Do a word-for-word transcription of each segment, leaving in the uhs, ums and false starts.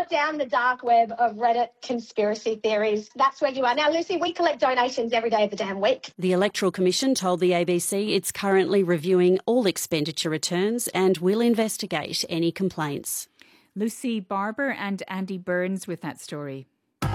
down the dark web of Reddit conspiracy theories, that's where you are. Now, Lucy, we collect donations every day of the damn week. The Electoral Commission told the A B C it's currently reviewing all expenditure returns and will investigate any complaints. Lucy Barber and Andy Burns with that story.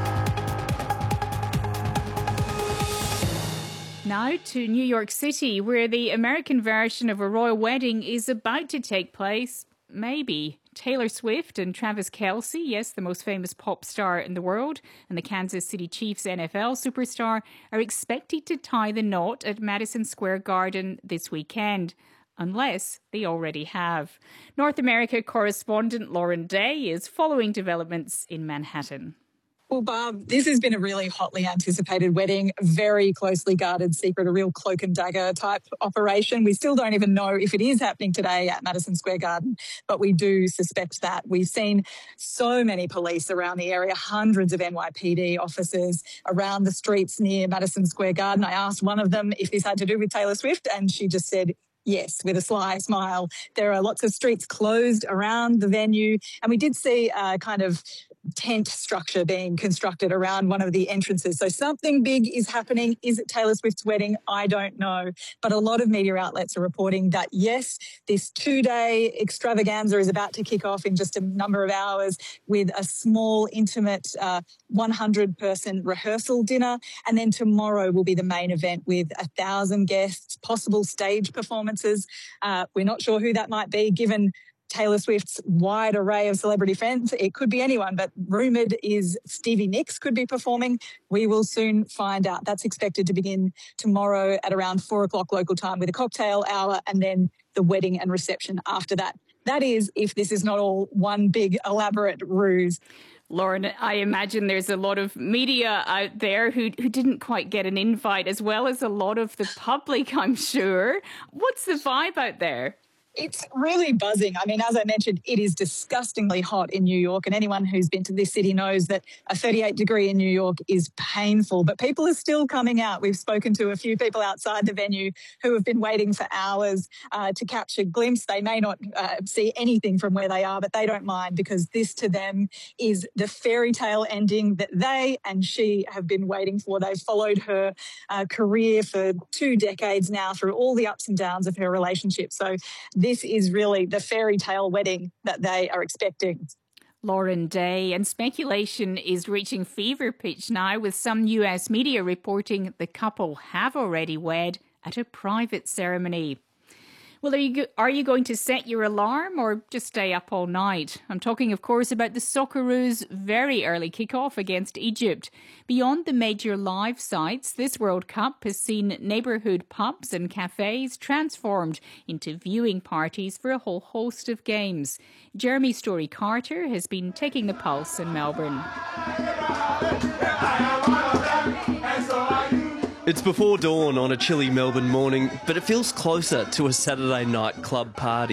Now to New York City, where the American version of a royal wedding is about to take place. Maybe. Taylor Swift and Travis Kelce, yes, the most famous pop star in the world, and the Kansas City Chiefs N F L superstar, are expected to tie the knot at Madison Square Garden this weekend. Unless they already have. North America correspondent Lauren Day is following developments in Manhattan. Well, Barb, this has been a really hotly anticipated wedding, very closely guarded secret, a real cloak and dagger type operation. We still don't even know if it is happening today at Madison Square Garden, but we do suspect that. We've seen so many police around the area, hundreds of N Y P D officers around the streets near Madison Square Garden. I asked one of them if this had to do with Taylor Swift, and she just said, yes, with a sly smile. There are lots of streets closed around the venue, and we did see a kind of tent structure being constructed around one of the entrances. So something big is happening. Is it Taylor Swift's wedding? I don't know. But a lot of media outlets are reporting that, yes, this two-day extravaganza is about to kick off in just a number of hours with a small, intimate uh, one hundred person rehearsal dinner. And then tomorrow will be the main event with a thousand guests, possible stage performances. Uh, we're not sure who that might be, given Taylor Swift's wide array of celebrity friends. It could be anyone, but rumoured is Stevie Nicks could be performing. We will soon find out. That's expected to begin tomorrow at around four o'clock local time with a cocktail hour and then the wedding and reception after that. That is, if this is not all one big elaborate ruse. Lauren, I imagine there's a lot of media out there who, who didn't quite get an invite, as well as a lot of the public, I'm sure. What's the vibe out there? It's really buzzing. I mean, as I mentioned, it is disgustingly hot in New York, and anyone who's been to this city knows that a thirty-eight degree in New York is painful, but people are still coming out. We've spoken to a few people outside the venue who have been waiting for hours uh, to catch a glimpse. They may not uh, see anything from where they are, but they don't mind, because this to them is the fairy tale ending that they and she have been waiting for. They've followed her uh, career for two decades now through all the ups and downs of her relationship. So this is really the fairy tale wedding that they are expecting. Lauren Day. And speculation is reaching fever pitch now, with some U S media reporting the couple have already wed at a private ceremony. Well, are you, are you going to set your alarm or just stay up all night? I'm talking, of course, about the Socceroos' very early kick-off against Egypt. Beyond the major live sites, this World Cup has seen neighbourhood pubs and cafes transformed into viewing parties for a whole host of games. Jeremy Story-Carter has been taking the pulse in Melbourne. It's before dawn on a chilly Melbourne morning, but it feels closer to a Saturday night club party.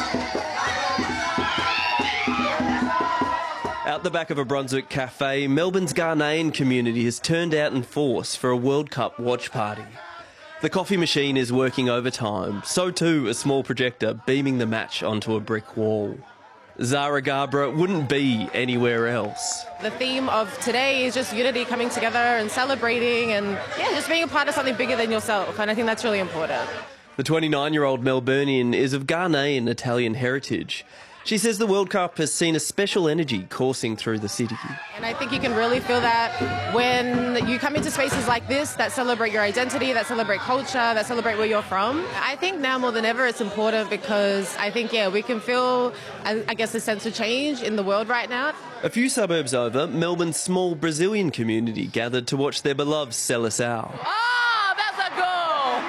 Out the back of a Brunswick cafe, Melbourne's Ghanaian community has turned out in force for a World Cup watch party. The coffee machine is working overtime, so too a small projector beaming the match onto a brick wall. Zara Gabra wouldn't be anywhere else. The theme of today is just unity, coming together and celebrating and, yeah, just being a part of something bigger than yourself. And I think that's really important. The twenty-nine-year-old Melburnian is of Ghanaian Italian heritage. She says the World Cup has seen a special energy coursing through the city. And I think you can really feel that when you come into spaces like this that celebrate your identity, that celebrate culture, that celebrate where you're from. I think now more than ever it's important, because I think, yeah, we can feel, I guess, a sense of change in the world right now. A few suburbs over, Melbourne's small Brazilian community gathered to watch their beloved Seleção. Oh, that's a goal!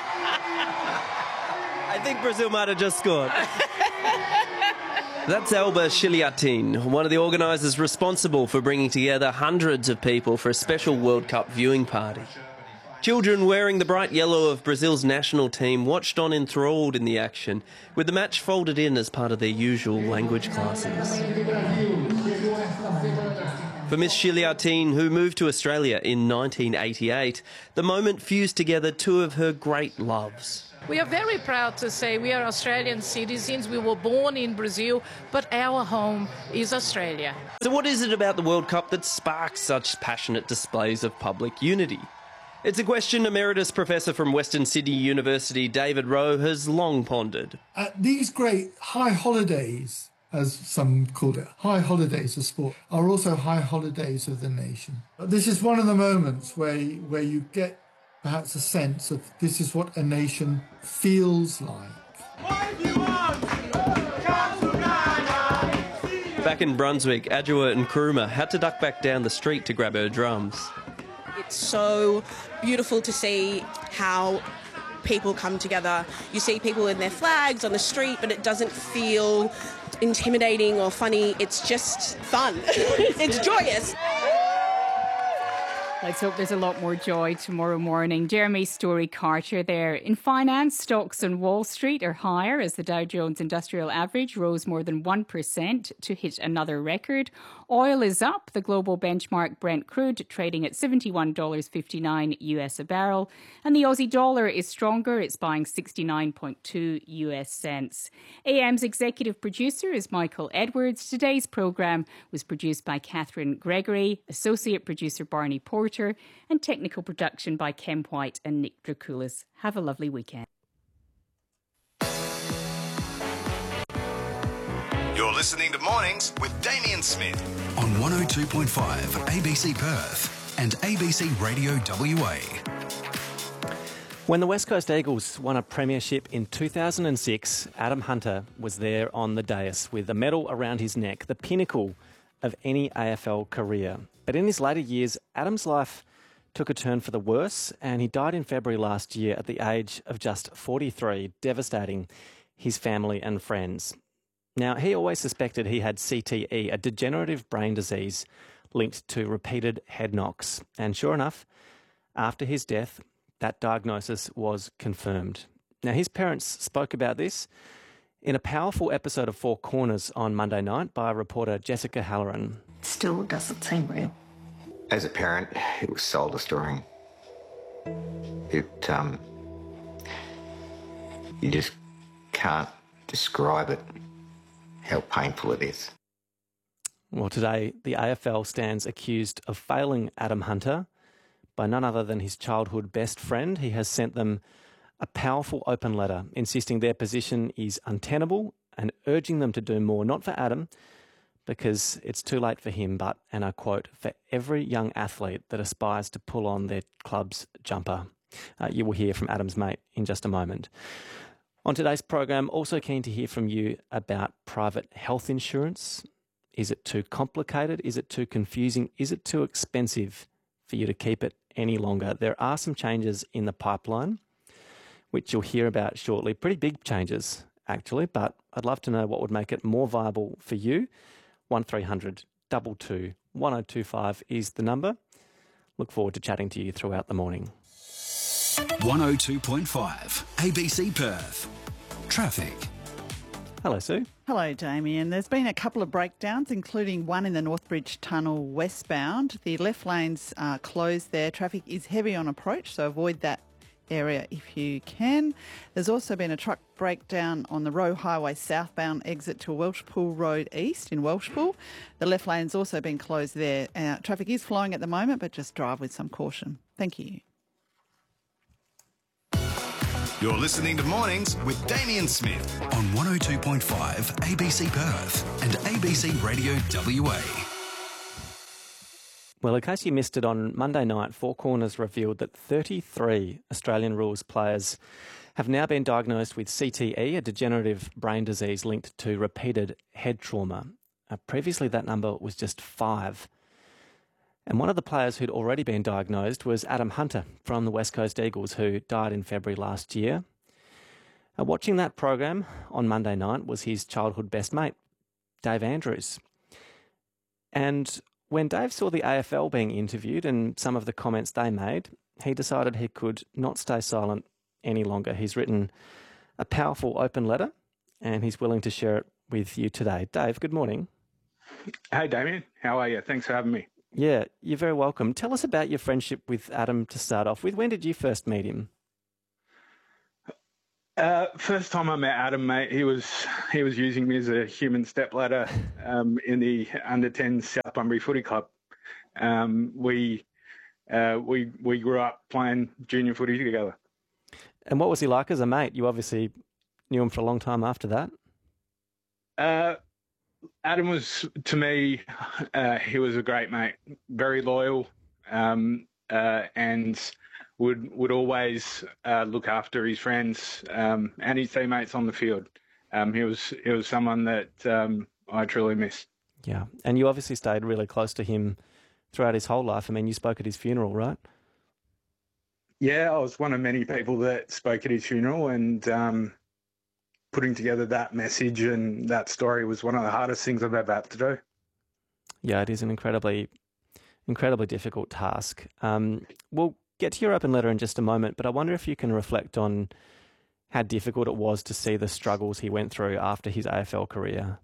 I think Brazil might have just scored. That's Elba Chiliatin, one of the organisers responsible for bringing together hundreds of people for a special World Cup viewing party. Children wearing the bright yellow of Brazil's national team watched on enthralled in the action, with the match folded in as part of their usual language classes. For Miss Chiliatin, who moved to Australia in nineteen eighty-eight, the moment fused together two of her great loves. We are very proud to say we are Australian citizens. We were born in Brazil, but our home is Australia. So what is it about the World Cup that sparks such passionate displays of public unity? It's a question Emeritus Professor from Western Sydney University, David Rowe, has long pondered. Uh, these great high holidays, as some called it, high holidays of sport, are also high holidays of the nation. This is one of the moments where, where you get perhaps a sense of this is what a nation feels like. Back in Brunswick, Adjoa Nkrumah had to duck back down the street to grab her drums. It's so beautiful to see how people come together. You see people in their flags on the street, but it doesn't feel intimidating or funny. It's just fun. It's joyous. Let's hope there's a lot more joy tomorrow morning. Jeremy Story-Carter there. In finance, stocks on Wall Street are higher as the Dow Jones Industrial Average rose more than one percent to hit another record. Oil is up. The global benchmark Brent crude trading at seventy-one dollars fifty-nine U S a barrel. And the Aussie dollar is stronger. It's buying sixty-nine point two U S cents. A M's executive producer is Michael Edwards. Today's programme was produced by Catherine Gregory, associate producer Barney Porter, and technical production by Kem White and Nick Dracoulis. Have a lovely weekend. You're listening to Mornings with Damien Smith on one oh two point five A B C Perth and A B C Radio W A. When the West Coast Eagles won a premiership in two thousand six, Adam Hunter was there on the dais with a medal around his neck, the pinnacle of any A F L career. But in his later years, Adam's life took a turn for the worse, and he died in February last year at the age of just forty-three, devastating his family and friends. Now, he always suspected he had C T E, a degenerative brain disease linked to repeated head knocks. And sure enough, after his death, that diagnosis was confirmed. Now, his parents spoke about this in a powerful episode of Four Corners on Monday night by reporter Jessica Halloran. Still doesn't seem real. As a parent, it was soul destroying. It, um, you just can't describe it, how painful it is. Well, today, the A F L stands accused of failing Adam Hunter by none other than his childhood best friend. He has sent them a powerful open letter insisting their position is untenable and urging them to do more, not for Adam, because it's too late for him, but, and I quote, for every young athlete that aspires to pull on their club's jumper. Uh, you will hear from Adam's mate in just a moment. On today's program, also keen to hear from you about private health insurance. Is it too complicated? Is it too confusing? Is it too expensive for you to keep it any longer? There are some changes in the pipeline, which you'll hear about shortly. Pretty big changes, actually, but I'd love to know what would make it more viable for you. one three hundred two two one oh two five is the number. Look forward to chatting to you throughout the morning. one oh two point five A B C Perth. Traffic. Hello, Sue. Hello, Damien. There's been a couple of breakdowns, including one in the Northbridge Tunnel westbound. The left lanes are closed there. Traffic is heavy on approach, so avoid that area if you can. There's also been a truck breakdown on the Roe Highway southbound exit to Welshpool Road East in Welshpool. The left lane's also been closed there. Uh, traffic is flowing at the moment, but just drive with some caution. Thank you. You're listening to Mornings with Damien Smith on one oh two point five A B C Perth and A B C Radio W A. Well, in case you missed it, on Monday night, Four Corners revealed that thirty-three Australian rules players have now been diagnosed with C T E, a degenerative brain disease linked to repeated head trauma. Uh, previously, that number was just five. And one of the players who'd already been diagnosed was Adam Hunter from the West Coast Eagles, who died in February last year. Uh, watching that program on Monday night was his childhood best mate, Dave Andrews. And when Dave saw the A F L being interviewed and some of the comments they made, he decided he could not stay silent any longer. He's written a powerful open letter and he's willing to share it with you today. Dave, good morning. Hey, Damien. How are you? Thanks for having me. Yeah, you're very welcome. Tell us about your friendship with Adam to start off with. When did you first meet him? Uh, first time I met Adam, mate, he was he was using me as a human stepladder um, in the under ten South Bunbury Footy Club. Um, we uh, we we grew up playing junior footy together. And what was he like as a mate? You obviously knew him for a long time after that. Uh, Adam was, to me, uh, he was a great mate, very loyal, um, uh, and would would always uh, look after his friends um, and his teammates on the field. Um, he was he was someone that um, I truly miss. Yeah, and you obviously stayed really close to him throughout his whole life. I mean, you spoke at his funeral, right? Yeah, I was one of many people that spoke at his funeral, and um, putting together that message and that story was one of the hardest things I've ever had to do. Yeah, it is an incredibly, incredibly difficult task. Um, we'll get to your open letter in just a moment, but I wonder if you can reflect on how difficult it was to see the struggles he went through after his A F L career.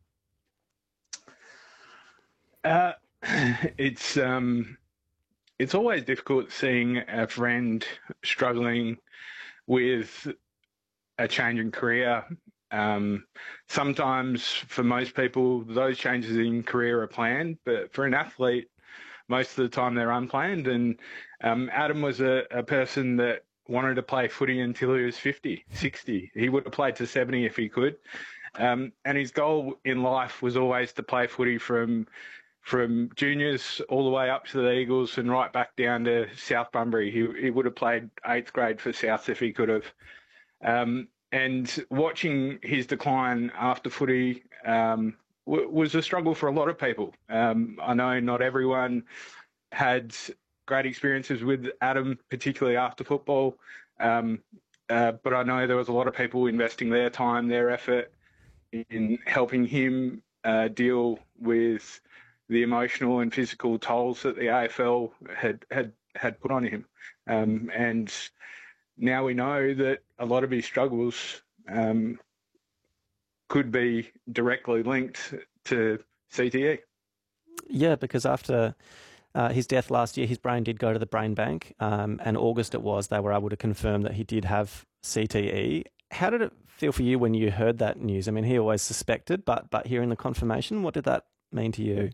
Uh, it's um, it's always difficult seeing a friend struggling with a change in career. Um, sometimes for most people, those changes in career are planned, but for an athlete, most of the time they're unplanned. And um, Adam was a, a person that wanted to play footy until he was fifty, sixty. He would have played to seventy if he could. Um, and his goal in life was always to play footy from from juniors all the way up to the Eagles and right back down to South Bunbury. He, he would have played eighth grade for South if he could have. Um, and watching his decline after footy um, w- was a struggle for a lot of people. Um, I know not everyone had great experiences with Adam, particularly after football, um, uh, but I know there was a lot of people investing their time, their effort in helping him uh, deal with the emotional and physical tolls that the A F L had had, had put on him. Um, and now we know that a lot of his struggles um, could be directly linked to C T E. Yeah, because after uh, his death last year, his brain did go to the brain bank, um, and August it was, they were able to confirm that he did have C T E. How did it feel for you when you heard that news? I mean, he always suspected, but but hearing the confirmation, what did that mean to you?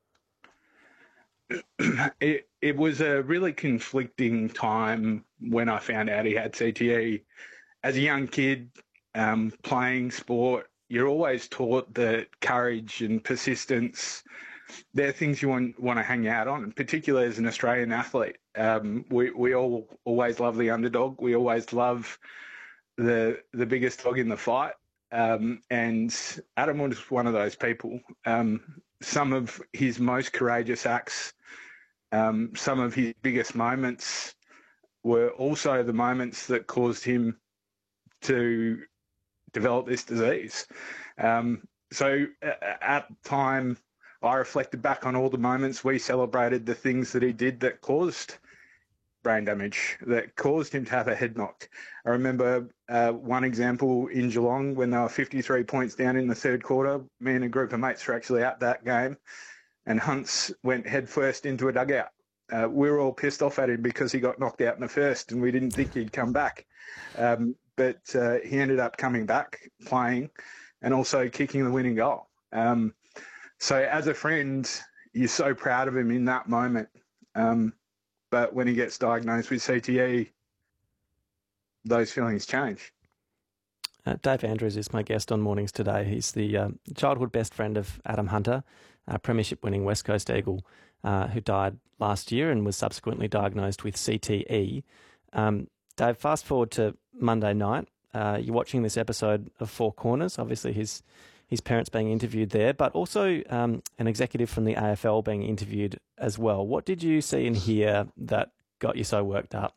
It it was a really conflicting time when I found out he had C T E. As a young kid um, playing sport, you're always taught that courage and persistence, they're things you want want to hang out on, particularly as an Australian athlete. Um, we we all always love the underdog. We always love the the biggest dog in the fight. Um, and Adam was one of those people. Um, some of his most courageous acts, um, some of his biggest moments were also the moments that caused him to develop this disease. Um, so at the time, I reflected back on all the moments we celebrated, the things that he did that caused brain damage, that caused him to have a head knock. I remember uh, one example in Geelong when they were fifty-three points down in the third quarter. Me and a group of mates were actually at that game, and Hunts went headfirst into a dugout. Uh, we were all pissed off at him because he got knocked out in the first and we didn't think he'd come back. Um, but uh, he ended up coming back, playing, and also kicking the winning goal. Um, so as a friend, you're so proud of him in that moment. Um, but when he gets diagnosed with C T E, those feelings change. Uh, Dave Andrews is my guest on Mornings Today. He's the uh, childhood best friend of Adam Hunter, a premiership-winning West Coast Eagle, uh, who died last year and was subsequently diagnosed with C T E. Um, Dave, fast forward to Monday night. Uh, you're watching this episode of Four Corners. Obviously, his his parents being interviewed there, but also um, an executive from the A F L being interviewed as well. What did you see and hear that got you so worked up?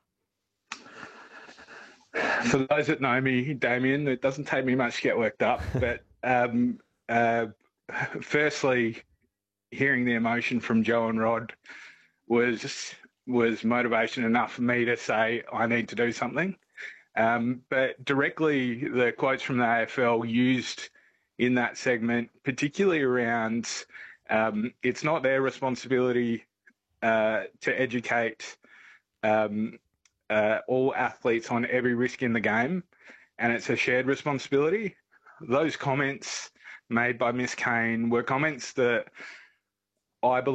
For those that know me, Damien, it doesn't take me much to get worked up. But um, uh, firstly, hearing the emotion from Joe and Rod was was motivation enough for me to say I need to do something. Um, but directly, the quotes from the A F L used in that segment, particularly around um, it's not their responsibility uh, to educate um, uh, all athletes on every risk in the game, and it's a shared responsibility. Those comments made by Miss Kane were comments that I believe